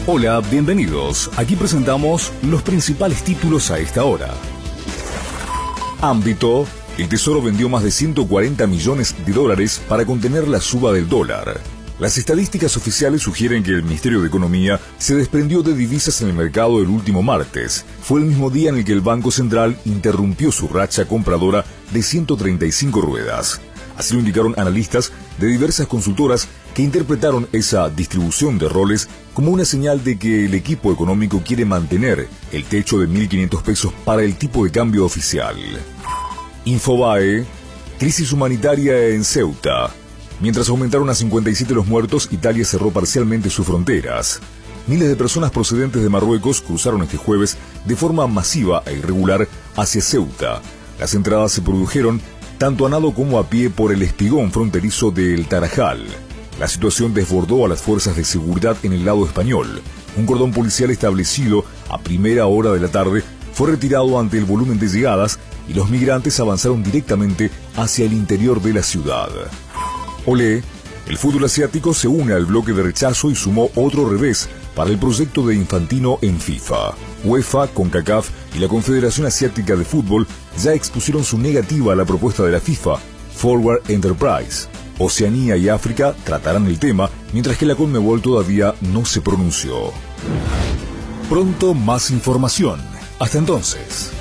Hola, bienvenidos. Aquí presentamos los principales títulos a esta hora. Ámbito. El Tesoro vendió más de 140 millones de dólares para contener la suba del dólar. Las estadísticas oficiales sugieren que el Ministerio de Economía se desprendió de divisas en el mercado el último martes. Fue el mismo día en el que el Banco Central interrumpió su racha compradora de 135 ruedas. Así lo indicaron analistas de diversas consultoras que interpretaron esa distribución de roles como una señal de que el equipo económico quiere mantener el techo de 1.500 pesos para el tipo de cambio oficial. Infobae, crisis humanitaria en Ceuta. Mientras aumentaron a 57 los muertos, Italia cerró parcialmente sus fronteras. Miles de personas procedentes de Marruecos cruzaron este jueves de forma masiva e irregular hacia Ceuta. Las entradas se produjeron tanto a nado como a pie por el espigón fronterizo del Tarajal. La situación desbordó a las fuerzas de seguridad en el lado español. Un cordón policial establecido a primera hora de la tarde fue retirado ante el volumen de llegadas y los migrantes avanzaron directamente hacia el interior de la ciudad. Olé, el fútbol asiático se une al bloque de rechazo y sumó otro revés para el proyecto de Infantino en FIFA. UEFA, CONCACAF y la Confederación Asiática de Fútbol ya expusieron su negativa a la propuesta de la FIFA, Forward Enterprise. Oceanía y África tratarán el tema, mientras que la Conmebol todavía no se pronunció. Pronto más información. Hasta entonces.